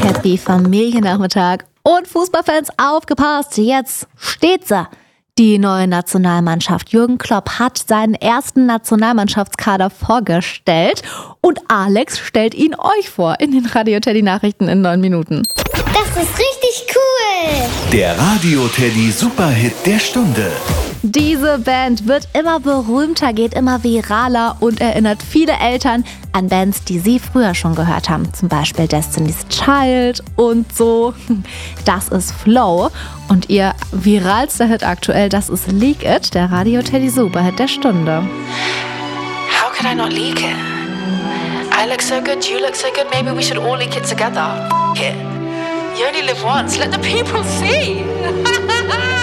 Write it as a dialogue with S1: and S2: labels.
S1: Happy Familiennachmittag und Fußballfans aufgepasst, jetzt steht sie. Die neue Nationalmannschaft. Jürgen Klopp hat seinen ersten Nationalmannschaftskader vorgestellt und Alex stellt ihn euch vor in den Radio Teddy Nachrichten in 9 Minuten.
S2: Das ist richtig cool!
S3: Der Radio Teddy Superhit der Stunde.
S1: Diese Band wird immer berühmter, geht immer viraler und erinnert viele Eltern an Bands, die sie früher schon gehört haben. Zum Beispiel Destiny's Child und so. Das ist Flow. Und ihr viralster Hit aktuell, das ist Leak It, der Radio Teddy Superhit der Stunde.
S4: How could I not leak it? I look so good, you look so good, maybe we should all leak it together. F*** it. You only live once, let the people see.